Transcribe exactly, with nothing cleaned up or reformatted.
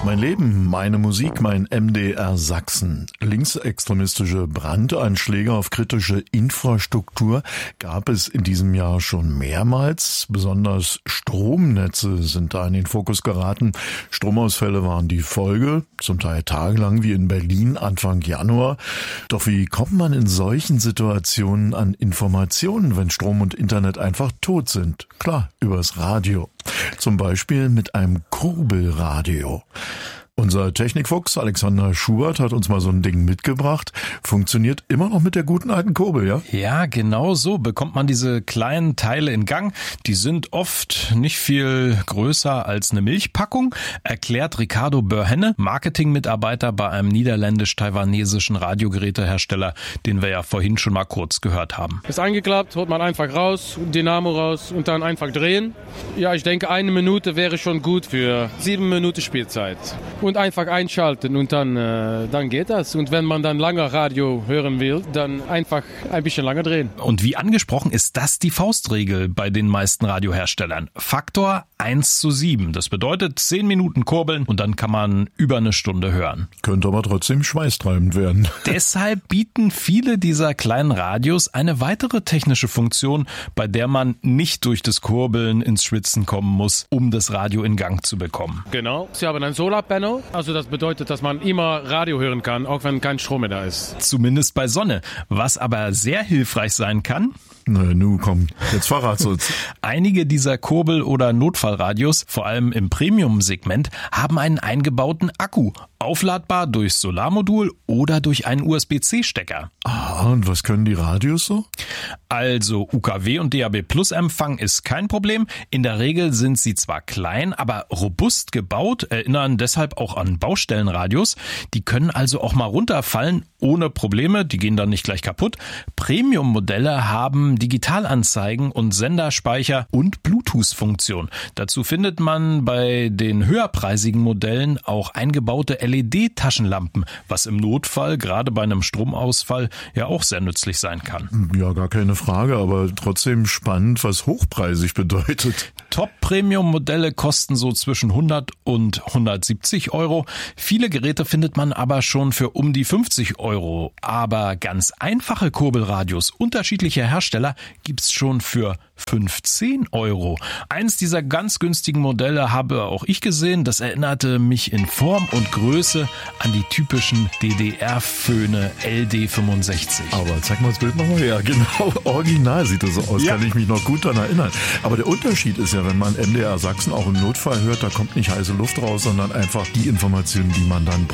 Mein Leben, meine Musik, mein M D R Sachsen. Linksextremistische Brandanschläge auf kritische Infrastruktur gab es in diesem Jahr schon mehrmals. Besonders Stromnetze sind da in den Fokus geraten. Stromausfälle waren die Folge, zum Teil tagelang wie in Berlin Anfang Januar. Doch wie kommt man in solchen Situationen an Informationen, wenn Strom und Internet einfach tot sind? Klar, übers Radio. Zum Beispiel mit einem Kurbelradio. Unser Technikfuchs Alexander Schubert hat uns mal so ein Ding mitgebracht. Funktioniert immer noch mit der guten alten Kurbel, ja? Ja, genau so bekommt man diese kleinen Teile in Gang. Die sind oft nicht viel größer als eine Milchpackung, erklärt Ricardo Börhenne, Marketingmitarbeiter bei einem niederländisch-taiwanesischen Radiogerätehersteller, den wir ja vorhin schon mal kurz gehört haben. Ist eingeklappt, holt man einfach raus, Dynamo raus und dann einfach drehen. Ja, ich denke, eine Minute wäre schon gut für sieben Minuten Spielzeit. Und einfach einschalten und dann, äh, dann geht das. Und wenn man dann lange Radio hören will, dann einfach ein bisschen lange drehen. Und wie angesprochen ist das die Faustregel bei den meisten Radioherstellern. Faktor eins zu sieben. Das bedeutet zehn Minuten kurbeln und dann kann man über eine Stunde hören. Könnte aber trotzdem schweißtreibend werden. Deshalb bieten viele dieser kleinen Radios eine weitere technische Funktion, bei der man nicht durch das Kurbeln ins Schwitzen kommen muss, um das Radio in Gang zu bekommen. Genau. Sie haben ein Solarpanel. Also das bedeutet, dass man immer Radio hören kann, auch wenn kein Strom mehr da ist. Zumindest bei Sonne. Was aber sehr hilfreich sein kann... Na, nu komm, jetzt verrat's uns. Einige dieser Kurbel- oder Notfallradios, vor allem im Premium-Segment, haben einen eingebauten Akku, aufladbar durch Solarmodul oder durch einen U S B C Stecker. Ah, und was können die Radios so? Also U K W und D A B Plus Empfang ist kein Problem. In der Regel sind sie zwar klein, aber robust gebaut, erinnern deshalb auch an Baustellenradios. Die können also auch mal runterfallen ohne Probleme, die gehen dann nicht gleich kaputt. Premium-Modelle haben Digitalanzeigen und Senderspeicher und Bluetooth-Funktion. Dazu findet man bei den höherpreisigen Modellen auch eingebaute L E D-Taschenlampen, was im Notfall, gerade bei einem Stromausfall, ja auch sehr nützlich sein kann. Ja, gar keine Frage, aber trotzdem spannend, was hochpreisig bedeutet. Top-Premium-Modelle kosten so zwischen hundert und hundertsiebzig Euro. Viele Geräte findet man aber schon für um die fünfzig Euro. Aber ganz einfache Kurbelradios unterschiedlicher Hersteller gibt's schon für fünfzehn Euro. Eins dieser ganz günstigen Modelle habe auch ich gesehen. Das erinnerte mich in Form und Größe an die typischen D D R-Föhne L D fünfundsechzig. Aber zeig mal das Bild nochmal. Ja, genau. Original sieht das so aus. Ja. Kann ich mich noch gut daran erinnern. Aber der Unterschied ist ja, wenn man M D R Sachsen auch im Notfall hört, da kommt nicht heiße Luft raus, sondern einfach die Informationen, die man dann